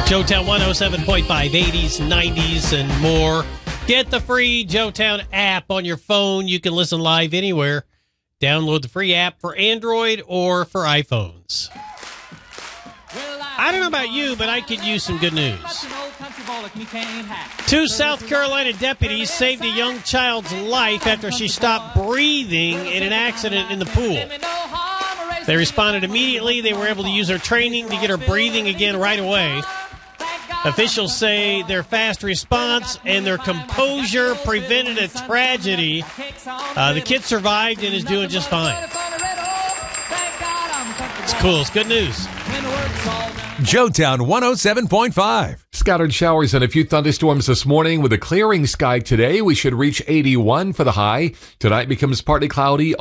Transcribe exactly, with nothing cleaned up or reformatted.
Joetown one oh seven point five, eighties, nineties, and more. Get the free Joetown app on your phone. You can listen live anywhere. Download the free app for Android or for iPhones. I don't know about you, but I could use some good news. Two South Carolina deputies saved a young child's life after she stopped breathing in an accident in the pool. They responded immediately. They were able to use their training to get her breathing again right away. Officials say their fast response and their composure prevented a tragedy. Uh, the kid survived and is doing just fine. It's cool. It's good news. Joetown one oh seven point five. Scattered showers and a few thunderstorms this morning with a clearing sky today. We should reach eighty-one for the high. Tonight becomes partly cloudy.